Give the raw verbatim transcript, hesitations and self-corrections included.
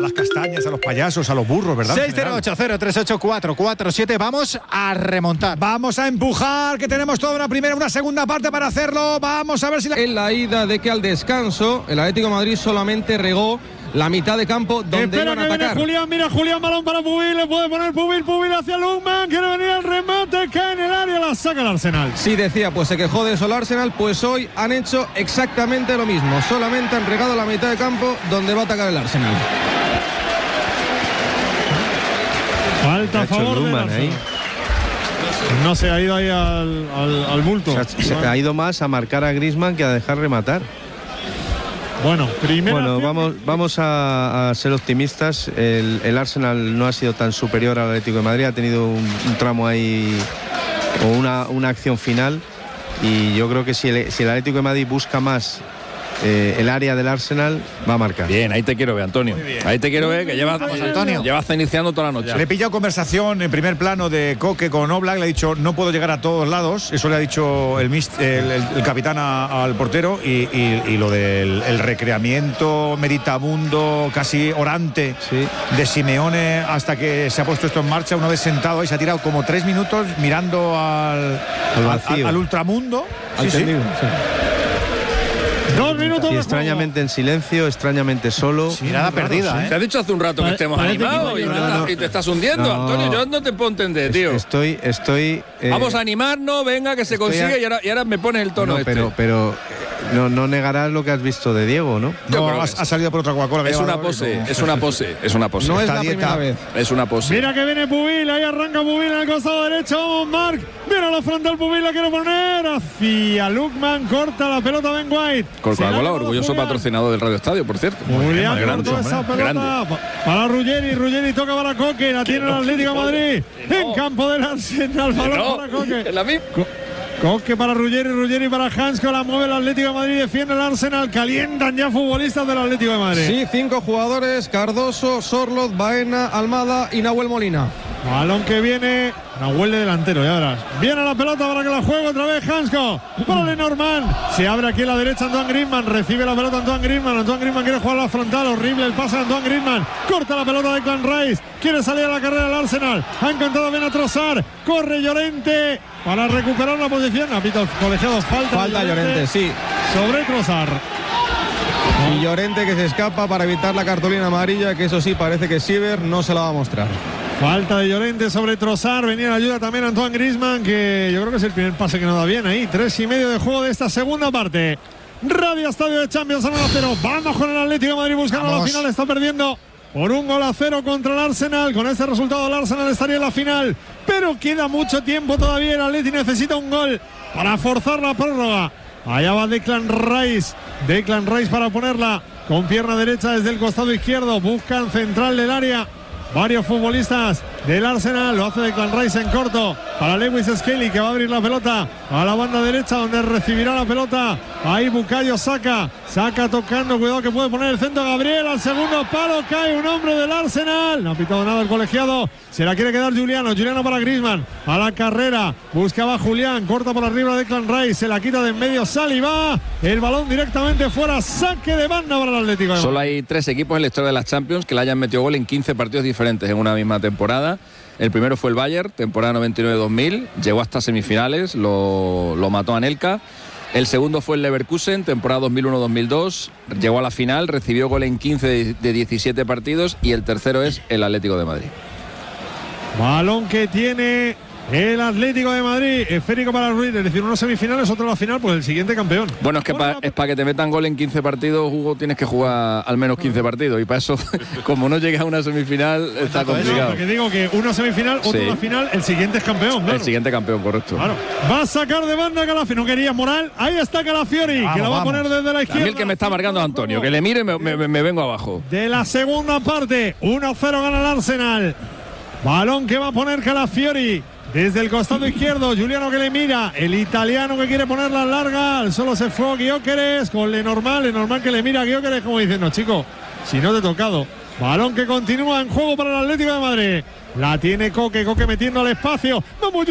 las castañas, a los payasos, a los burros, ¿verdad? seis cero ocho cero tres ocho cuatro cuatro siete. Vamos a remontar. Vamos a empujar, que tenemos toda una primera, una segunda parte para hacerlo. Vamos a ver si la... En la ida de que al descanso el Atlético de Madrid solamente regó la mitad de campo donde Espera iban a que atacar. Viene Julián, mira Julián, balón para Pubil, le puede poner Pubil, Pubil hacia Lukman, quiere venir al remate, cae en el área, la saca el Arsenal. Sí, decía, pues se quejó de eso el Arsenal, pues hoy han hecho exactamente lo mismo, solamente han regado la mitad de campo donde va a atacar el Arsenal. Falta a favor del Arsenal. No se ha ido ahí al, al, al bulto. O sea, se ha ido más a marcar a Griezmann que a dejar rematar. Bueno, primero. Bueno, vamos, vamos a, a ser optimistas. El, el Arsenal no ha sido tan superior al Atlético de Madrid, ha tenido un, un tramo ahí o una, una acción final. Y yo creo que si el, si el Atlético de Madrid busca más eh, el área del Arsenal, va a marcar. Bien, ahí te quiero ver, Antonio. Ahí te quiero ver, que llevas, Antonio. llevas iniciando toda la noche. Le he pillado conversación en primer plano de Coque con Oblak, le ha dicho no puedo llegar a todos lados, eso le ha dicho el, mist, el, el, el capitán a, al portero y, y, y lo del el recreamiento meditabundo, casi orante sí. de Simeone hasta que se ha puesto esto en marcha, una vez sentado ahí se ha tirado como tres minutos mirando al, al, al, al ultramundo. Al sí, tendido, sí. sí. Dos minutos y de extrañamente en silencio, extrañamente solo. Sí, mirada perdida, ¿eh? Te has dicho hace un rato que estemos animados y, no, y te estás hundiendo, no, Antonio. Yo no te puedo entender, tío. Estoy, estoy. Eh, Vamos a animarnos, venga, que se consigue a... y, ahora, y ahora me pones el tono no, este. Pero, pero no, no negarás lo que has visto de Diego, ¿no? No, ha, ha salido por otra Coca-Cola. Es una pose, es una pose, es una pose. No es Esta la dieta. primera vez. Es una pose. Mira que viene Pubil, ahí arranca Pubil en el costado derecho, vamos Marc, viene a la frontal Pubil, la quiere poner hacia Lukman, corta la pelota Ben White. Coca-Cola, orgulloso patrocinador del Radio Estadio, por cierto. Julián grande, cortó esa pelota grande. Para Ruggeri, Ruggeri toca para Coque, la tiene el Atlético de Madrid, no. En campo del Arsenal, balón no. para Coque. Es la misma. Co Coque para Ruggeri, Ruggeri para Hansko, la mueve el Atlético de Madrid, defiende el Arsenal, calientan ya futbolistas del Atlético de Madrid. Sí, cinco jugadores, Cardoso, Sorloth, Baena, Almada y Nahuel Molina. Balón que viene, Nahuel de delantero, ya verás. Viene la pelota para que la juegue otra vez Hansko. Para Lenormand. Se abre aquí a la derecha Antoine Griezmann. Recibe la pelota Antoine Griezmann. Antoine Griezmann quiere jugar a la frontal. Horrible el pase de Antoine Griezmann. Corta la pelota de Declan Rice. Quiere salir a la carrera del Arsenal. Ha encontrado bien a Trossard. Corre Llorente para recuperar la posición. Apito el colegiado. Falta, Falta Llorente, Llorente, sí. Sobre Trossard. Y Llorente que se escapa para evitar la cartulina amarilla, que eso sí parece que Siever no se la va a mostrar. Falta de Llorente sobre Trossard. Venía la ayuda también Antoine Griezmann, que yo creo que es el primer pase que no da bien ahí. Tres y medio de juego de esta segunda parte. Radio Estadio de Champions, uno a cero. Vamos con el Atlético de Madrid buscando Vamos. la final. Está perdiendo por un gol a cero contra el Arsenal. Con este resultado el Arsenal estaría en la final. Pero queda mucho tiempo todavía. El Atlético necesita un gol para forzar la prórroga. Allá va Declan Rice. Declan Rice para ponerla con pierna derecha desde el costado izquierdo. Buscan central del área. Varios futbolistas del Arsenal. Lo hace Declan Rice en corto para Lewis Skelly, que va a abrir la pelota a la banda derecha, donde recibirá la pelota. Ahí Bukayo Saka. Saka tocando. Cuidado que puede poner el centro Gabriel. Al segundo palo cae un hombre del Arsenal. No ha pitado nada el colegiado. Se la quiere quedar Juliano. Juliano para Griezmann. A la carrera. Buscaba Julián. Corta por arriba Declan Rice. Se la quita de en medio Saliba. El balón directamente fuera. Saque de banda para el Atlético. Solo hay tres equipos en la historia de las Champions que le hayan metido gol en quince partidos diferentes en una misma temporada. El primero fue el Bayern, temporada noventa y nueve dos mil, llegó hasta semifinales, lo, lo mató Anelka. El segundo fue el Leverkusen, temporada dos mil uno dos mil dos, llegó a la final, recibió gol en quince de diecisiete partidos. Y el tercero es el Atlético de Madrid. Balón que tiene el Atlético de Madrid, esférico para Ruiz, es decir, unos semifinales, otro la final, pues el siguiente campeón. Bueno, es que bueno, pa, es para que te metan gol en quince partidos, Hugo, tienes que jugar al menos quince partidos, y para eso, como no llegas a una semifinal, pues está complicado. No, porque digo que una semifinal, otra sí. una final, el siguiente es campeón, claro. El siguiente campeón, correcto. Claro. Va a sacar de banda Calafiori, no quería Moral, ahí está Calafiori, vamos, que la va vamos. a poner desde la izquierda. A mí el que me está marcando Antonio, que le mire, me, me, me vengo abajo. De la segunda parte, uno a cero gana el Arsenal. Balón que va a poner Calafiori. Desde el costado izquierdo, Juliano que le mira, el italiano que quiere ponerla larga, solo se fue Gyökeres con Lenormand, Lenormand que le mira a Gyökeres como diciendo, chico, si no te he tocado. Balón que continúa en juego para el Atlético de Madrid. La tiene Coque, Coque metiendo al espacio. Vamos